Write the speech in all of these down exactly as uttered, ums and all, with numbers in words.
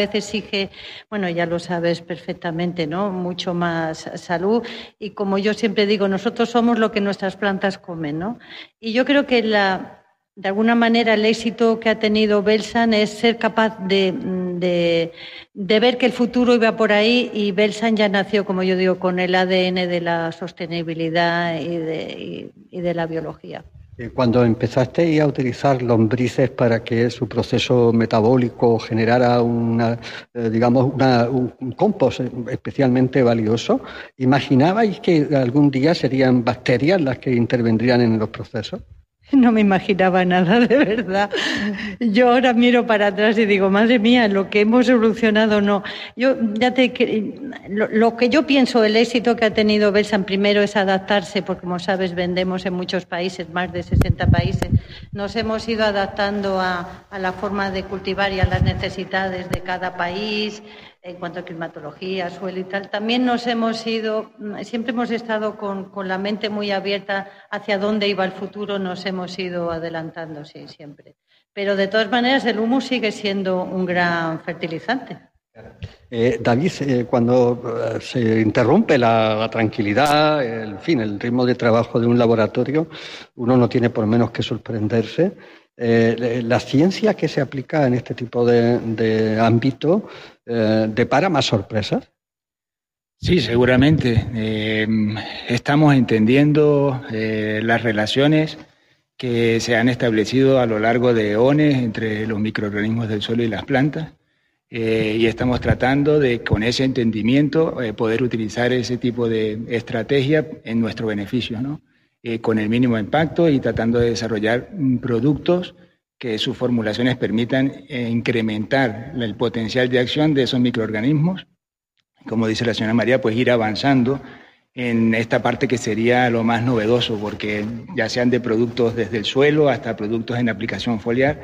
vez exige, bueno, ya lo sabes perfectamente, ¿no? Mucho más salud y como yo siempre digo, nosotros somos lo que nuestras plantas comen, ¿no? Y yo creo que la, de alguna manera el éxito que ha tenido Belsan es ser capaz de, de, de ver que el futuro iba por ahí y Belsan ya nació, como yo digo, con el A D N de la sostenibilidad y de, y, y de la biología. Cuando empezasteis a utilizar lombrices para que su proceso metabólico generara una, eh, digamos, una, un compost especialmente valioso, ¿imaginabais que algún día serían bacterias las que intervendrían en los procesos? No me imaginaba nada, de verdad. Yo ahora miro para atrás y digo, madre mía, lo que hemos evolucionado no. Yo ya te lo, lo que yo pienso, el éxito que ha tenido Belsan primero es adaptarse, porque como sabes vendemos en muchos países, más de sesenta países. Nos hemos ido adaptando a, a la forma de cultivar y a las necesidades de cada país. En cuanto a climatología, suelo y tal, también nos hemos ido, siempre hemos estado con, con la mente muy abierta hacia dónde iba el futuro, nos hemos ido adelantando, sí, siempre. Pero de todas maneras el humus sigue siendo un gran fertilizante. Eh, David, eh, cuando eh, se interrumpe la, la tranquilidad, el fin, el ritmo de trabajo de un laboratorio, uno no tiene por menos que sorprenderse. Eh, la ciencia que se aplica en este tipo de, de ámbito eh, depara más sorpresas. Sí, seguramente. Eh, estamos entendiendo eh, las relaciones que se han establecido a lo largo de eones entre los microorganismos del suelo y las plantas eh, y estamos tratando de, con ese entendimiento, eh, poder utilizar ese tipo de estrategia en nuestro beneficio, ¿no? Eh, con el mínimo impacto y tratando de desarrollar productos que sus formulaciones permitan eh, incrementar el potencial de acción de esos microorganismos. Como dice la señora María, pues ir avanzando en esta parte que sería lo más novedoso, porque ya sean de productos desde el suelo hasta productos en aplicación foliar,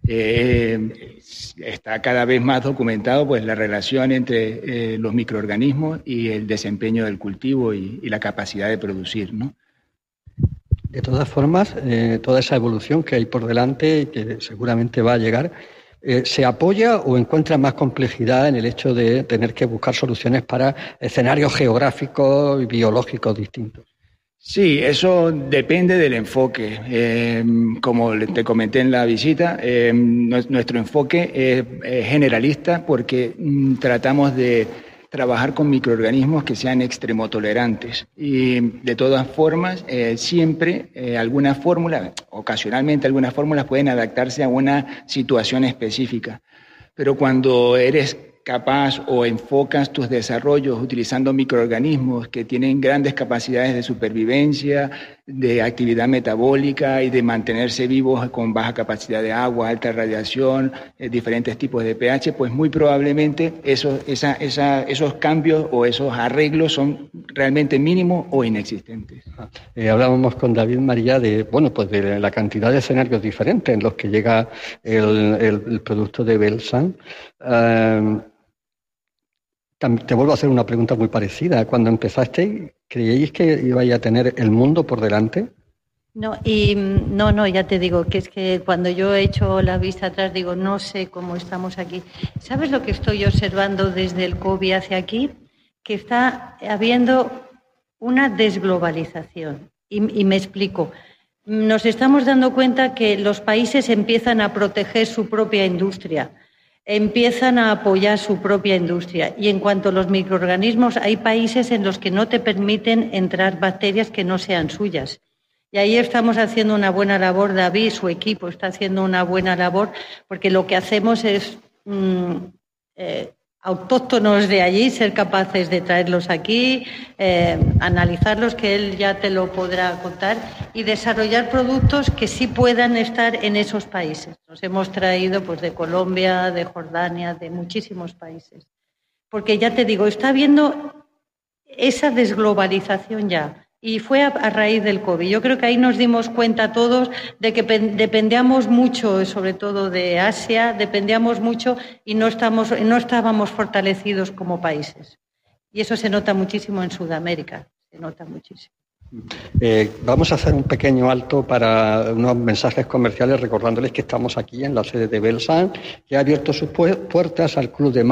eh, está cada vez más documentado pues la relación entre eh, los microorganismos y el desempeño del cultivo y, y la capacidad de producir, ¿no? De todas formas, eh, toda esa evolución que hay por delante y que seguramente va a llegar, eh, ¿se apoya o encuentra más complejidad en el hecho de tener que buscar soluciones para escenarios geográficos y biológicos distintos? Sí, eso depende del enfoque. Eh, como te comenté en la visita, eh, nuestro enfoque es, es generalista porque mm, tratamos de trabajar con microorganismos que sean extremotolerantes y de todas formas eh, siempre eh, alguna fórmula, ocasionalmente algunas fórmulas pueden adaptarse a una situación específica, pero cuando eres capaz o enfocas tus desarrollos utilizando microorganismos que tienen grandes capacidades de supervivencia, de actividad metabólica y de mantenerse vivos con baja capacidad de agua, alta radiación, eh, diferentes tipos de pH, pues muy probablemente esos, esa, esa, esos cambios o esos arreglos son realmente mínimos o inexistentes. Eh, hablábamos con David María de, bueno, pues de la cantidad de escenarios diferentes en los que llega el, el, el producto de Belsan. Uh, Te vuelvo a hacer una pregunta muy parecida. Cuando empezaste, ¿creíais que ibais a tener el mundo por delante? No, y no, no, ya te digo, que es que cuando yo he hecho la vista atrás, digo, no sé cómo estamos aquí. ¿Sabes lo que estoy observando desde el COVID hacia aquí? Que está habiendo una desglobalización. Y, y me explico. Nos estamos dando cuenta que los países empiezan a proteger su propia industria, empiezan a apoyar su propia industria. Y en cuanto a los microorganismos, hay países en los que no te permiten entrar bacterias que no sean suyas. Y ahí estamos haciendo una buena labor, David, su equipo está haciendo una buena labor, porque lo que hacemos es mmm, eh, autóctonos de allí, ser capaces de traerlos aquí, eh, analizarlos, que él ya te lo podrá contar, y desarrollar productos que sí puedan estar en esos países. Nos hemos traído pues de Colombia, de Jordania, de muchísimos países. Porque ya te digo, está habiendo esa desglobalización ya. Y fue a, a raíz del COVID. Yo creo que ahí nos dimos cuenta todos de que pen, dependíamos mucho, sobre todo de Asia, dependíamos mucho y no, estamos, no estábamos fortalecidos como países. Y eso se nota muchísimo en Sudamérica, se nota muchísimo. Eh, vamos a hacer un pequeño alto para unos mensajes comerciales, recordándoles que estamos aquí en la sede de Belsan, que ha abierto sus pu- puertas al Club de